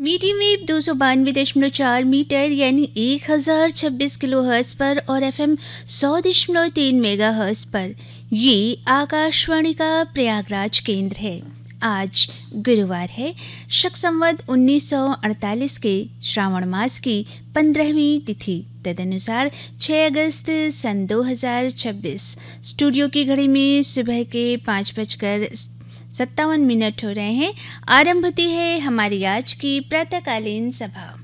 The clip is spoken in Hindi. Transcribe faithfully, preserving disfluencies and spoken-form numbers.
मीडियम वेव दो सौ बानवे दशमलव चार मीटर यानी एक हज़ार छब्बीस किलो हर्ट्ज पर और एफएम सौ दशमलव तीन मेगा हर्ट्ज पर ये आकाशवाणी का प्रयागराज केंद्र है। आज गुरुवार है, शक संवत उन्नीस सौ अड़तालीस के श्रावण मास की पंद्रहवीं तिथि, तदनुसार छह अगस्त सन दो हज़ार छब्बीस। स्टूडियो की घड़ी में सुबह के पाँच बजकर सत्तावन मिनट हो रहे हैं। आरंभ होती है हमारी आज की प्रातःकालीन सभा।